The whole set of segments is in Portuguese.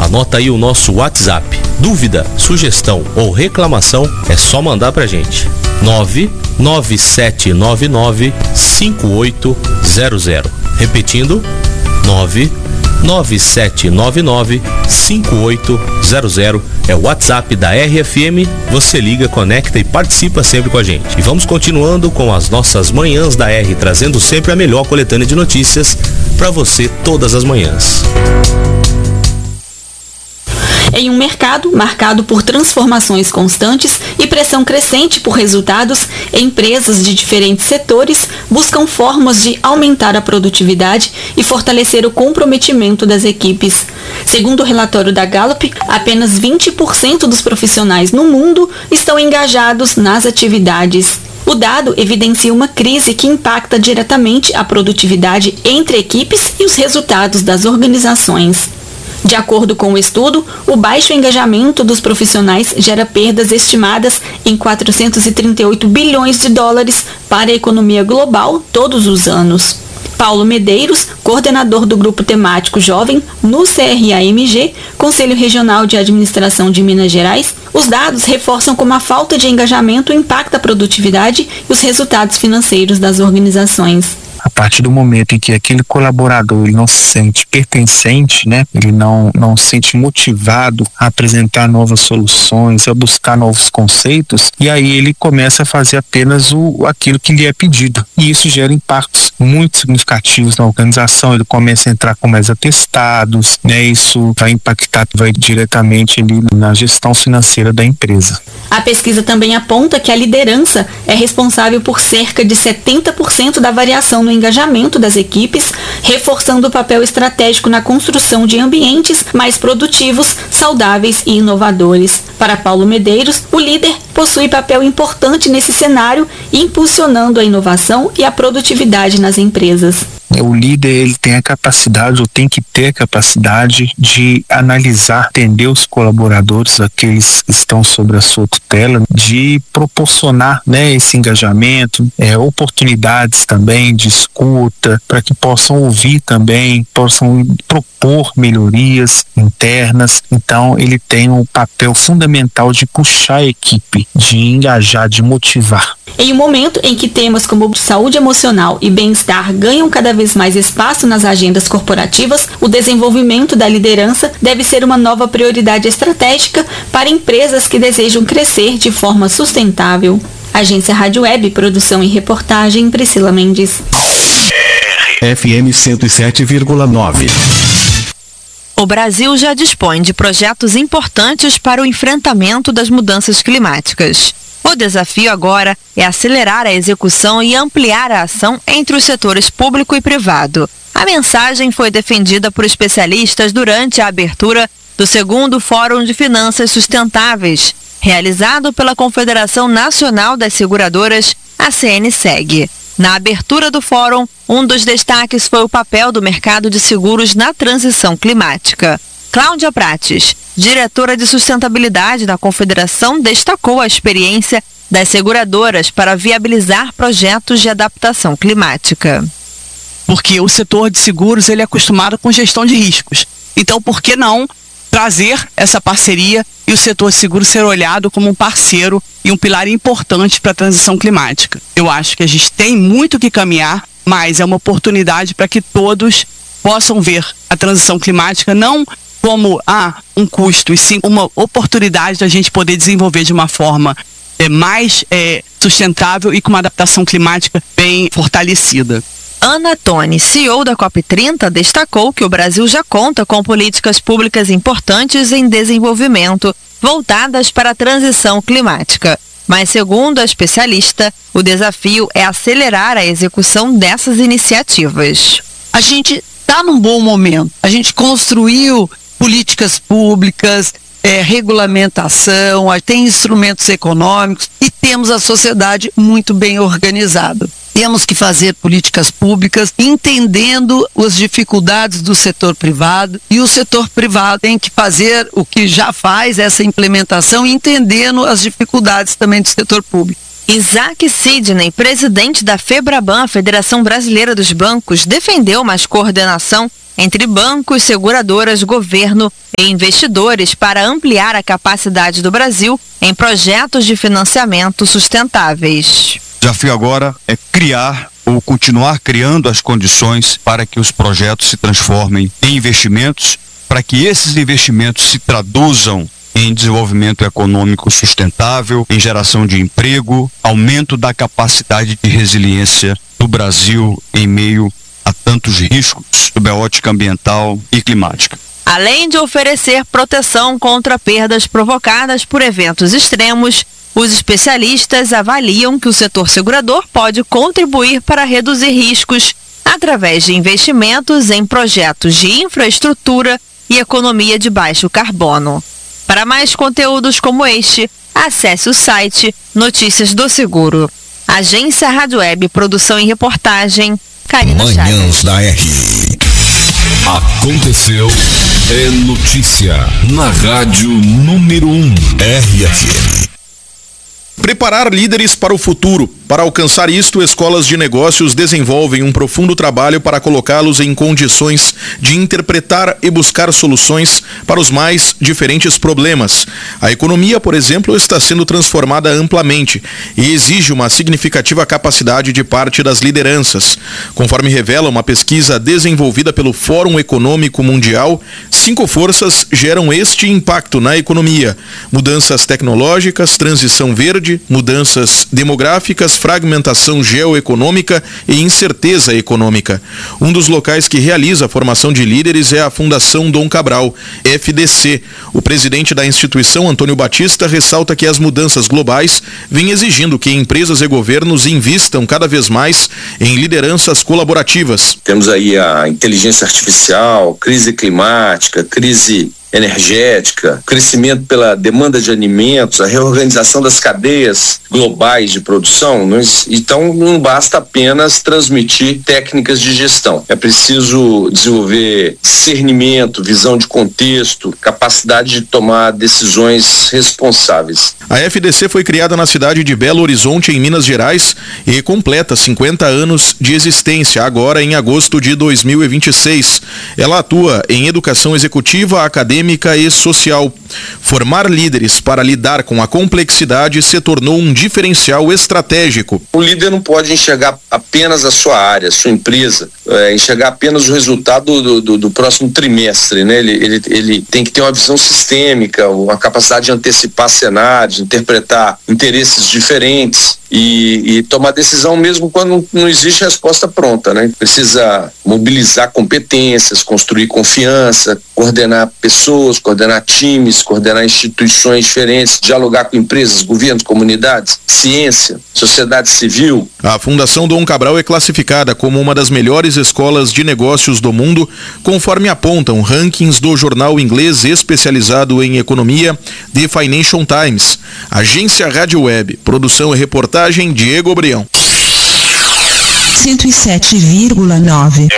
Anota aí o nosso WhatsApp. Dúvida, sugestão ou reclamação é só mandar pra gente. 99799-5800. Repetindo, 99799-5800 é o WhatsApp da RFM. Você liga, conecta e participa sempre com a gente. E vamos continuando com as nossas manhãs da R, trazendo sempre a melhor coletânea de notícias para você todas as manhãs. Em um mercado marcado por transformações constantes e pressão crescente por resultados, empresas de diferentes setores buscam formas de aumentar a produtividade e fortalecer o comprometimento das equipes. Segundo o relatório da Gallup, apenas 20% dos profissionais no mundo estão engajados nas atividades. O dado evidencia uma crise que impacta diretamente a produtividade entre equipes e os resultados das organizações. De acordo com o estudo, o baixo engajamento dos profissionais gera perdas estimadas em 438 bilhões de dólares para a economia global todos os anos. Paulo Medeiros, coordenador do Grupo Temático Jovem no CRAMG, Conselho Regional de Administração de Minas Gerais, os dados reforçam como a falta de engajamento impacta a produtividade e os resultados financeiros das organizações. A partir do momento em que aquele colaborador ele não se sente pertencente, né? Ele não se sente motivado a apresentar novas soluções, a buscar novos conceitos, e aí ele começa a fazer apenas aquilo que lhe é pedido. E isso gera impactos muito significativos na organização. Ele começa a entrar com mais atestados, né? Isso vai impactar, vai diretamente ali na gestão financeira da empresa. A pesquisa também aponta que a liderança é responsável por cerca de 70% da variação no engajamento das equipes, reforçando o papel estratégico na construção de ambientes mais produtivos, saudáveis e inovadores. Para Paulo Medeiros, o líder possui papel importante nesse cenário, impulsionando a inovação e a produtividade nas empresas. O líder ele tem a capacidade, ou tem que ter a capacidade de analisar, entender os colaboradores, aqueles que estão sobre a sua tutela, de proporcionar, né, esse engajamento, oportunidades também de escuta, para que possam ouvir também, possam propor melhorias internas. Então ele tem um papel fundamental de puxar a equipe, de engajar, de motivar. Em um momento em que temas como saúde emocional e bem-estar ganham cada vez mais espaço nas agendas corporativas, o desenvolvimento da liderança deve ser uma nova prioridade estratégica para empresas que desejam crescer de forma sustentável. Agência Rádio Web, produção e reportagem, Priscila Mendes. FM 107,9. O Brasil já dispõe de projetos importantes para o enfrentamento das mudanças climáticas. O desafio agora é acelerar a execução e ampliar a ação entre os setores público e privado. A mensagem foi defendida por especialistas durante a abertura do 2º Fórum de Finanças Sustentáveis, realizado pela Confederação Nacional das Seguradoras, a CNSEG. Na abertura do fórum, um dos destaques foi o papel do mercado de seguros na transição climática. Cláudia Prates, diretora de sustentabilidade da Confederação, destacou a experiência das seguradoras para viabilizar projetos de adaptação climática. Porque o setor de seguros ele é acostumado com gestão de riscos. Então, por que não trazer essa parceria e o setor de seguros ser olhado como um parceiro e um pilar importante para a transição climática? Eu acho que a gente tem muito que caminhar, mas é uma oportunidade para que todos possam ver a transição climática não como um custo, e sim uma oportunidade da gente poder desenvolver de uma forma mais sustentável e com uma adaptação climática bem fortalecida. Ana Toni, CEO da COP30, destacou que o Brasil já conta com políticas públicas importantes em desenvolvimento, voltadas para a transição climática. Mas, segundo a especialista, o desafio é acelerar a execução dessas iniciativas. A gente está num bom momento. A gente construiu políticas públicas, regulamentação, tem instrumentos econômicos e temos a sociedade muito bem organizada. Temos que fazer políticas públicas entendendo as dificuldades do setor privado, e o setor privado tem que fazer o que já faz, essa implementação, entendendo as dificuldades também do setor público. Isaac Sidney, presidente da FEBRABAN, a Federação Brasileira dos Bancos, defendeu mais coordenação entre bancos, seguradoras, governo e investidores para ampliar a capacidade do Brasil em projetos de financiamento sustentáveis. O desafio agora é criar ou continuar criando as condições para que os projetos se transformem em investimentos, para que esses investimentos se traduzam em desenvolvimento econômico sustentável, em geração de emprego, aumento da capacidade de resiliência do Brasil em meio a tantos riscos sob a ótica ambiental e climática. Além de oferecer proteção contra perdas provocadas por eventos extremos, os especialistas avaliam que o setor segurador pode contribuir para reduzir riscos através de investimentos em projetos de infraestrutura e economia de baixo carbono. Para mais conteúdos como este, acesse o site Notícias do Seguro. Agência Rádio Web, produção e reportagem, Karina Manhãs da R. Aconteceu, é notícia na rádio número 1, RFM. Preparar líderes para o futuro. Para alcançar isto, escolas de negócios desenvolvem um profundo trabalho para colocá-los em condições de interpretar e buscar soluções para os mais diferentes problemas. A economia, por exemplo, está sendo transformada amplamente e exige uma significativa capacidade de parte das lideranças. Conforme revela uma pesquisa desenvolvida pelo Fórum Econômico Mundial, 5 forças geram este impacto na economia: mudanças tecnológicas, transição verde, mudanças demográficas, fragmentação geoeconômica e incerteza econômica. Um dos locais que realiza a formação de líderes é a Fundação Dom Cabral, FDC. O presidente da instituição, Antônio Batista, ressalta que as mudanças globais vêm exigindo que empresas e governos invistam cada vez mais em lideranças colaborativas. Temos aí a inteligência artificial, crise climática, crise energética, crescimento pela demanda de alimentos, a reorganização das cadeias globais de produção. Então não basta apenas transmitir técnicas de gestão. É preciso desenvolver discernimento, visão de contexto, capacidade de tomar decisões responsáveis. A FDC foi criada na cidade de Belo Horizonte, em Minas Gerais, e completa 50 anos de existência, agora em agosto de 2026. Ela atua em educação executiva, acadêmica e social. Formar líderes para lidar com a complexidade se tornou um diferencial estratégico. O líder não pode enxergar apenas a sua área, a sua empresa, enxergar apenas o resultado do próximo trimestre, né? Ele tem que ter uma visão sistêmica, uma capacidade de antecipar cenários, interpretar interesses diferentes e tomar decisão mesmo quando não existe resposta pronta, né? Precisa mobilizar competências, construir confiança, coordenar pessoas, coordenar times, coordenar instituições diferentes, dialogar com empresas, governos, comunidades, ciência, sociedade civil. A Fundação Dom Cabral é classificada como uma das melhores escolas de negócios do mundo, conforme apontam rankings do jornal inglês especializado em economia, The Financial Times. Agência Rádio Web, produção e reportagem Diego Brião. 107,9.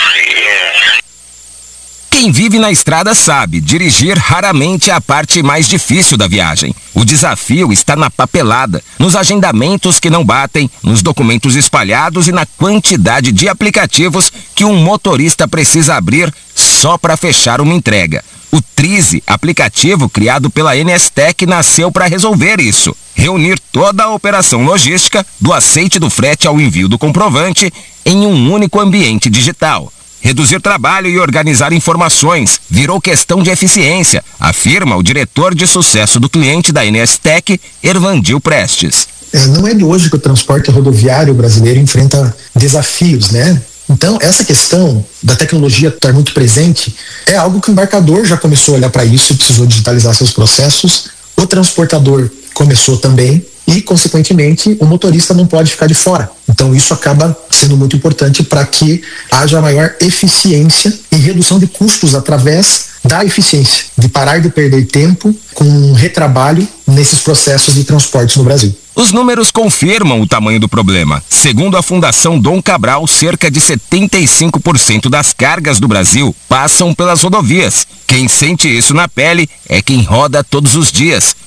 Quem vive na estrada sabe, dirigir raramente é a parte mais difícil da viagem. O desafio está na papelada, nos agendamentos que não batem, nos documentos espalhados e na quantidade de aplicativos que um motorista precisa abrir só para fechar uma entrega. O Trize, aplicativo criado pela NSTEC, nasceu para resolver isso. Reunir toda a operação logística, do aceite do frete ao envio do comprovante, em um único ambiente digital. Reduzir trabalho e organizar informações virou questão de eficiência, afirma o diretor de sucesso do cliente da NSTEC, Ervandil Prestes. Não é de hoje que o transporte rodoviário brasileiro enfrenta desafios, né? Então, essa questão da tecnologia estar muito presente é algo que o embarcador já começou a olhar para isso e precisou digitalizar seus processos. O transportador começou também e, consequentemente, o motorista não pode ficar de fora. Então, isso acaba sendo muito importante para que haja maior eficiência e redução de custos através da eficiência, de parar de perder tempo com retrabalho nesses processos de transporte no Brasil. Os números confirmam o tamanho do problema. Segundo a Fundação Dom Cabral, cerca de 75% das cargas do Brasil passam pelas rodovias. Quem sente isso na pele é quem roda todos os dias.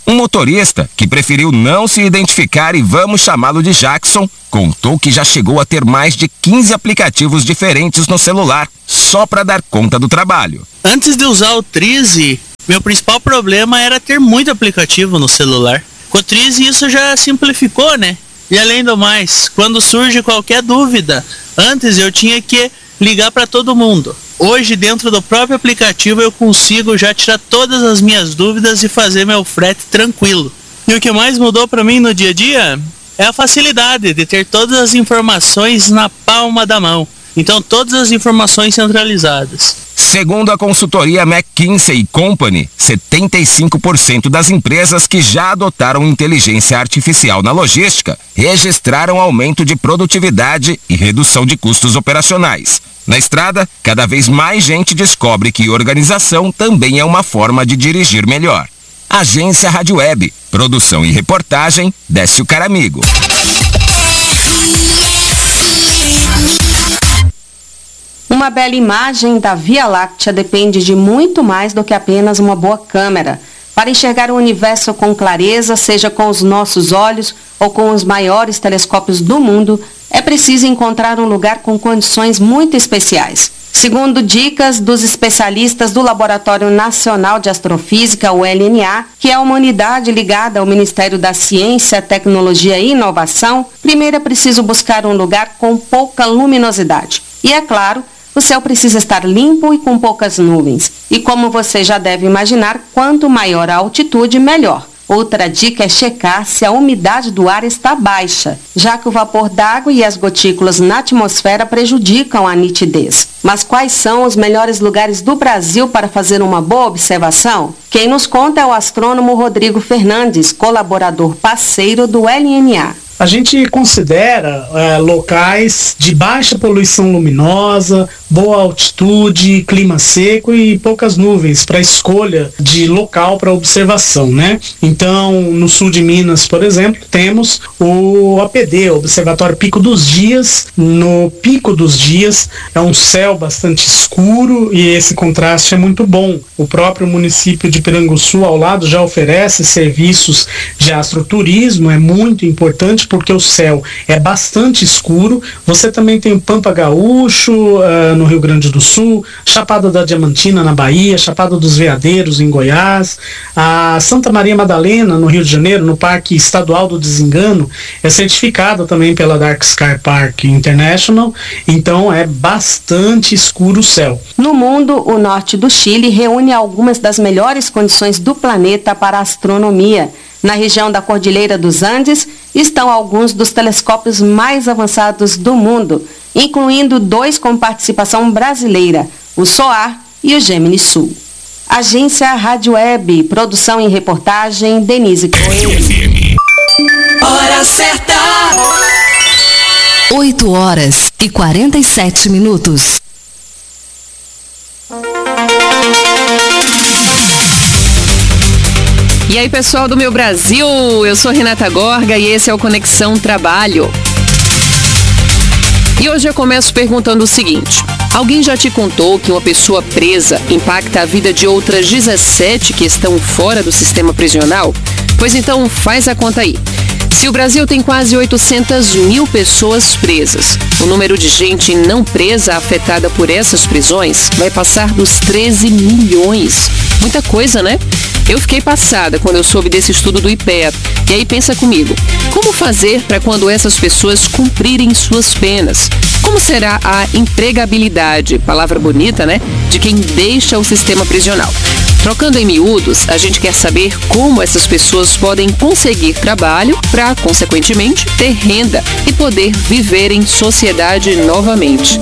Um motorista, que preferiu não se identificar e vamos chamá-lo de Jackson, contou que já chegou a ter mais de 15 aplicativos diferentes no celular, só para dar conta do trabalho. Antes de usar o Trize, meu principal problema era ter muito aplicativo no celular. Com o Trize isso já simplificou, né? E além do mais, quando surge qualquer dúvida, antes eu tinha que ligar para todo mundo. Hoje, dentro do próprio aplicativo, eu consigo já tirar todas as minhas dúvidas e fazer meu frete tranquilo. E o que mais mudou para mim no dia a dia é a facilidade de ter todas as informações na palma da mão. Então, todas as informações centralizadas. Segundo a consultoria McKinsey & Company, 75% das empresas que já adotaram inteligência artificial na logística registraram aumento de produtividade e redução de custos operacionais. Na estrada, cada vez mais gente descobre que organização também é uma forma de dirigir melhor. Agência Rádio Web, produção e reportagem, Décio Caramigo. Uma bela imagem da Via Láctea depende de muito mais do que apenas uma boa câmera. Para enxergar o universo com clareza, seja com os nossos olhos ou com os maiores telescópios do mundo, é preciso encontrar um lugar com condições muito especiais. Segundo dicas dos especialistas do Laboratório Nacional de Astrofísica, o LNA, que é uma unidade ligada ao Ministério da Ciência, Tecnologia e Inovação, primeiro é preciso buscar um lugar com pouca luminosidade. E é claro, o céu precisa estar limpo e com poucas nuvens. E como você já deve imaginar, quanto maior a altitude, melhor. Outra dica é checar se a umidade do ar está baixa, já que o vapor d'água e as gotículas na atmosfera prejudicam a nitidez. Mas quais são os melhores lugares do Brasil para fazer uma boa observação? Quem nos conta é o astrônomo Rodrigo Fernandes, colaborador parceiro do LNA. A gente considera locais de baixa poluição luminosa, boa altitude, clima seco e poucas nuvens para escolha de local para observação, né? Então, no sul de Minas, por exemplo, temos o APD, o Observatório Pico dos Dias. No Pico dos Dias é um céu bastante escuro e esse contraste é muito bom. O próprio município de Piranguçu, ao lado, já oferece serviços de astroturismo, é muito importante porque o céu é bastante escuro. Você também tem o Pampa Gaúcho, no Rio Grande do Sul, Chapada da Diamantina na Bahia, Chapada dos Veadeiros em Goiás, a Santa Maria Madalena no Rio de Janeiro, no Parque Estadual do Desengano, é certificada também pela Dark Sky Park International, então é bastante escuro o céu. No mundo, o norte do Chile reúne algumas das melhores condições do planeta para a astronomia. Na região da Cordilheira dos Andes estão alguns dos telescópios mais avançados do mundo, incluindo 2 com participação brasileira, o SOAR e o Gemini Sul. Agência Rádio Web, produção e reportagem, Denise Coelho. Hora certa! 8h47. E aí, pessoal do meu Brasil, eu sou Renata Gorga e esse é o Conexão Trabalho. E hoje eu começo perguntando o seguinte: alguém já te contou que uma pessoa presa impacta a vida de outras 17 que estão fora do sistema prisional? Pois então, faz a conta aí. Se o Brasil tem quase 800 mil pessoas presas, o número de gente não presa afetada por essas prisões vai passar dos 13 milhões. Muita coisa, né? Eu fiquei passada quando eu soube desse estudo do IPEA. E aí pensa comigo, como fazer para quando essas pessoas cumprirem suas penas? Como será a empregabilidade, palavra bonita, né, de quem deixa o sistema prisional? Trocando em miúdos, a gente quer saber como essas pessoas podem conseguir trabalho para, consequentemente, ter renda e poder viver em sociedade novamente.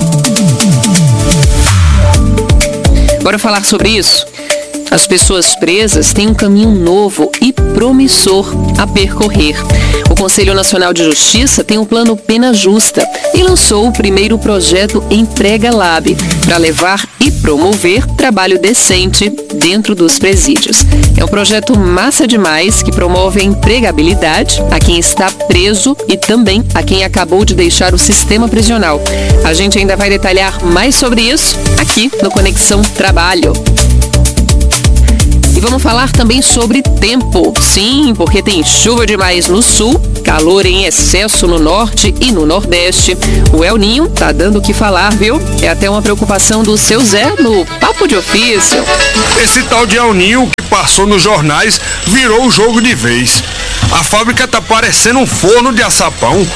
Bora falar sobre isso? As pessoas presas têm um caminho novo e promissor a percorrer. O Conselho Nacional de Justiça tem um plano Pena Justa e lançou o primeiro projeto Emprega Lab para levar e promover trabalho decente dentro dos presídios. É um projeto massa demais que promove a empregabilidade a quem está preso e também a quem acabou de deixar o sistema prisional. A gente ainda vai detalhar mais sobre isso aqui no Conexão Trabalho. E vamos falar também sobre tempo. Sim, porque tem chuva demais no sul, calor em excesso no norte e no nordeste. O El Ninho tá dando o que falar, viu? É até uma preocupação do seu Zé no Papo de Ofício. Esse tal de El Ninho que passou nos jornais virou o jogo de vez. A fábrica tá parecendo um forno de açapão.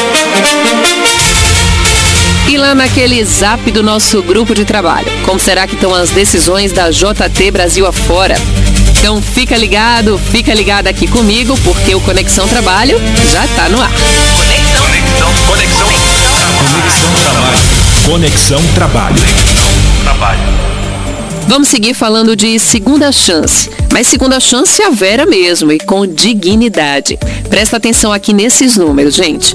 E lá naquele zap do nosso grupo de trabalho, como será que estão as decisões da JT Brasil afora? Então fica ligada aqui comigo, porque o Conexão Trabalho já tá no ar. Conexão Trabalho. Vamos seguir falando de segunda chance, mas segunda chance a vera mesmo e com dignidade. Presta atenção aqui nesses números, gente.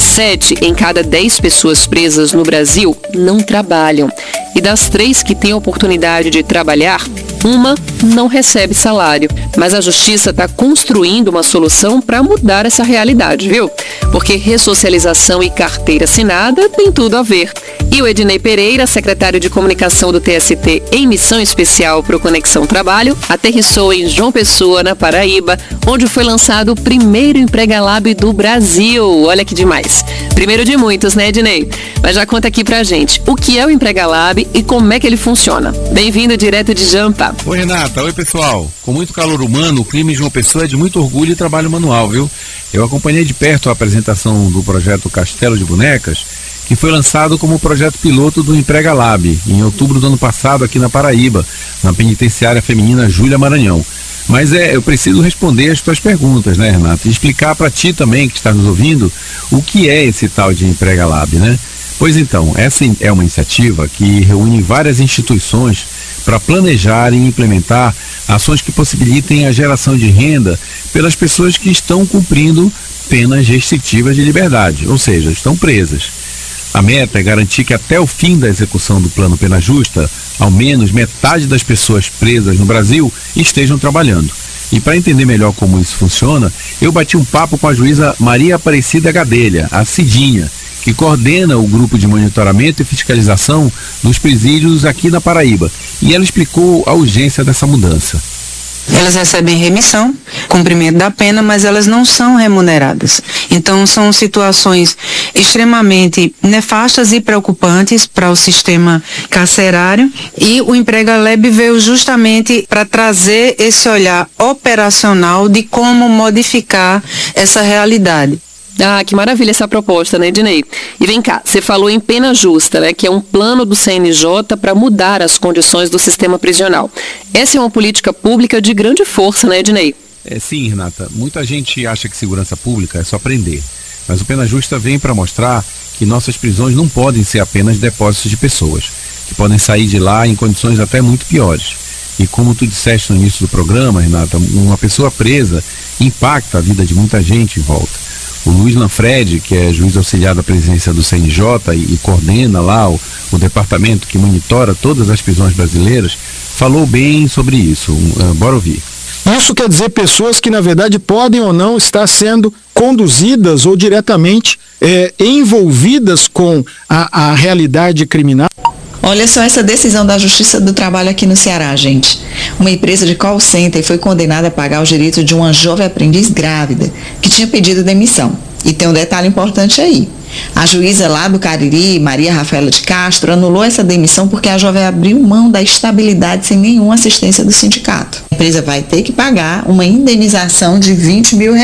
7 em cada 10 pessoas presas no Brasil não trabalham. E das 3 que têm a oportunidade de trabalhar, uma não recebe salário. Mas a Justiça está construindo uma solução para mudar essa realidade, viu? Porque ressocialização e carteira assinada tem tudo a ver. E o Ednei Pereira, secretário de Comunicação do TST em missão especial para o Conexão Trabalho, aterrissou em João Pessoa, na Paraíba, onde foi lançado o primeiro Emprega Lab do Brasil. Olha que demais. Primeiro de muitos, né, Ednei? Mas já conta aqui pra gente o que é o Emprega Lab e como é que ele funciona. Bem-vindo direto de Jampa. Oi, Renata. Oi, pessoal. Com muito calor humano, o clima em João Pessoa é de muito orgulho e trabalho manual, viu? Eu acompanhei de perto a apresentação do projeto Castelo de Bonecas, que foi lançado como projeto piloto do Emprega Lab, em outubro do ano passado, aqui na Paraíba, na penitenciária feminina Júlia Maranhão. Mas eu preciso responder as tuas perguntas, né, Renata? E explicar para ti também, que está nos ouvindo, o que é esse tal de Emprega Lab, né? Pois então, essa é uma iniciativa que reúne várias instituições para planejar e implementar ações que possibilitem a geração de renda pelas pessoas que estão cumprindo penas restritivas de liberdade, ou seja, estão presas. A meta é garantir que até o fim da execução do Plano Pena Justa, ao menos metade das pessoas presas no Brasil estejam trabalhando. E para entender melhor como isso funciona, eu bati um papo com a juíza Maria Aparecida Gadelha, a Cidinha, que coordena o grupo de monitoramento e fiscalização dos presídios aqui na Paraíba. E ela explicou a urgência dessa mudança. Elas recebem remissão, cumprimento da pena, mas elas não são remuneradas. Então são situações extremamente nefastas e preocupantes para o sistema carcerário, e o Emprega Lab veio justamente para trazer esse olhar operacional de como modificar essa realidade. Ah, que maravilha essa proposta, né, Ednei? E vem cá, você falou em pena justa, né, que é um plano do CNJ para mudar as condições do sistema prisional. Essa é uma política pública de grande força, né, Ednei? Sim, Renata. Muita gente acha que segurança pública é só prender. Mas o Pena Justa vem para mostrar que nossas prisões não podem ser apenas depósitos de pessoas, que podem sair de lá em condições até muito piores. E como tu disseste no início do programa, Renata, uma pessoa presa impacta a vida de muita gente em volta. O Luiz Lanfred, que é juiz auxiliar da presidência do CNJ e coordena lá o departamento que monitora todas as prisões brasileiras, falou bem sobre isso. Bora ouvir. Isso quer dizer pessoas que, na verdade, podem ou não estar sendo conduzidas ou diretamente envolvidas com a realidade criminal. Olha só essa decisão da Justiça do Trabalho aqui no Ceará, gente. Uma empresa de call center foi condenada a pagar os direitos de uma jovem aprendiz grávida que tinha pedido demissão. E tem um detalhe importante aí. A juíza lá do Cariri, Maria Rafaela de Castro, anulou essa demissão porque a jovem abriu mão da estabilidade sem nenhuma assistência do sindicato. A empresa vai ter que pagar uma indenização de R$20 mil.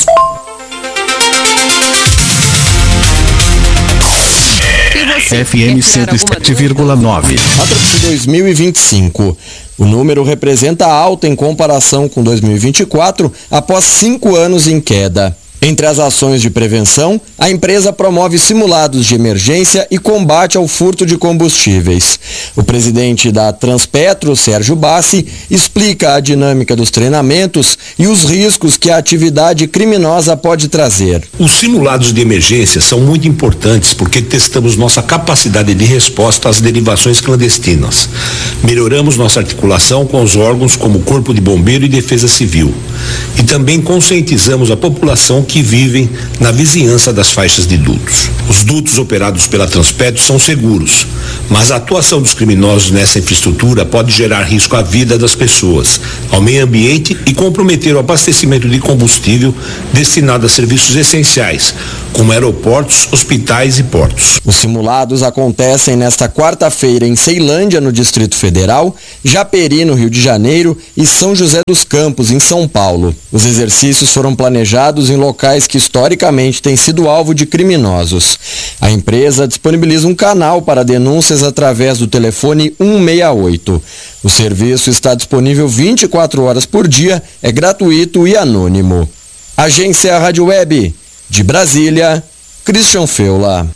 FM 107,9. Trata-se de 2025. O número representa alta em comparação com 2024, após 5 anos em queda. Entre as ações de prevenção, a empresa promove simulados de emergência e combate ao furto de combustíveis. O presidente da Transpetro, Sérgio Bassi, explica a dinâmica dos treinamentos e os riscos que a atividade criminosa pode trazer. Os simulados de emergência são muito importantes porque testamos nossa capacidade de resposta às derivações clandestinas. Melhoramos nossa articulação com os órgãos como Corpo de Bombeiro e Defesa Civil. e também conscientizamos a população que vive na vizinhança das faixas de dutos. Os dutos operados pela Transpetro são seguros, mas a atuação dos criminosos nessa infraestrutura pode gerar risco à vida das pessoas, ao meio ambiente e comprometer o abastecimento de combustível destinado a serviços essenciais, como aeroportos, hospitais e portos. Os simulados acontecem nesta quarta-feira em Ceilândia, no Distrito Federal, Japeri, no Rio de Janeiro, e São José dos Campos, em São Paulo. Os exercícios foram planejados em locais que historicamente têm sido alvo de criminosos. A empresa disponibiliza um canal para denúncias através do telefone 168. O serviço está disponível 24 horas por dia, é gratuito e anônimo. Agência Rádio Web, de Brasília, Christian Feula.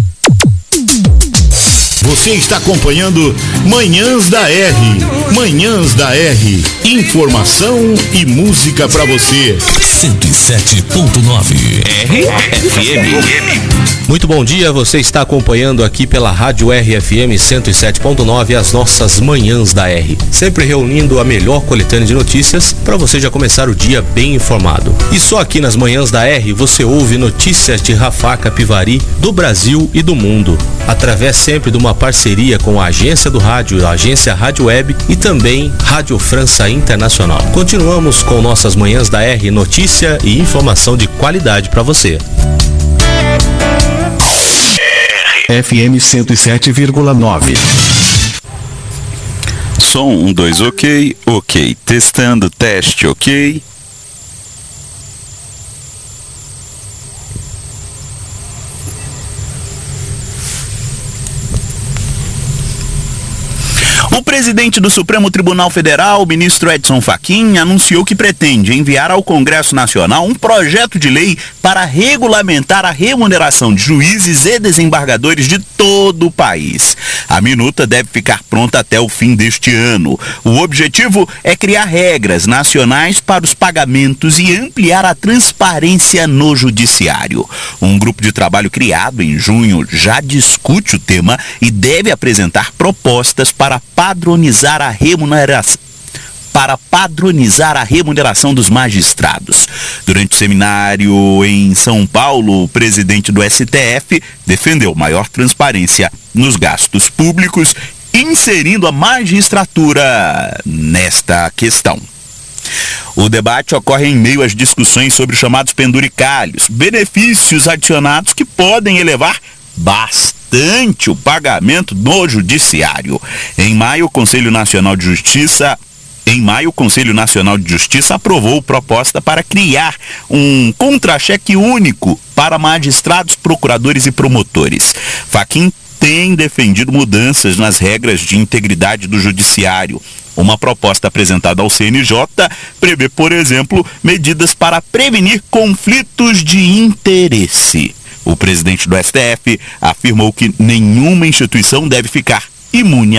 Você está acompanhando Manhãs da R. Manhãs da R. Informação e música para você. 107.9 RFM. Muito bom dia, você está acompanhando aqui pela Rádio RFM 107.9 as nossas Manhãs da R. Sempre reunindo a melhor coletânea de notícias para você já começar o dia bem informado. E só aqui nas Manhãs da R você ouve notícias de Rafah Capivari, do Brasil e do mundo, através sempre de uma parceria com a agência do rádio, a agência Rádio Web e também Rádio França Internacional. Continuamos com nossas Manhãs da R, notícia e informação de qualidade para você. FM 107,9. Som 1, 2, ok, ok. Testando, teste, ok. O presidente do Supremo Tribunal Federal, o ministro Edson Fachin, anunciou que pretende enviar ao Congresso Nacional um projeto de lei para regulamentar a remuneração de juízes e desembargadores de todo o país. A minuta deve ficar pronta até o fim deste ano. O objetivo é criar regras nacionais para os pagamentos e ampliar a transparência no judiciário. Um grupo de trabalho criado em junho já discute o tema e deve apresentar propostas para padronizar a remuneração dos magistrados. Durante o seminário em São Paulo, o presidente do STF defendeu maior transparência nos gastos públicos, inserindo a magistratura nesta questão. O debate ocorre em meio às discussões sobre os chamados penduricalhos, benefícios adicionados que podem elevar bastante o pagamento no judiciário. Em maio, o Conselho Nacional de Justiça aprovou proposta para criar um contra-cheque único para magistrados, procuradores e promotores. Fachin tem defendido mudanças nas regras de integridade do judiciário. Uma proposta apresentada ao CNJ prevê, por exemplo, medidas para prevenir conflitos de interesse. O presidente do STF afirmou que nenhuma instituição deve ficar imune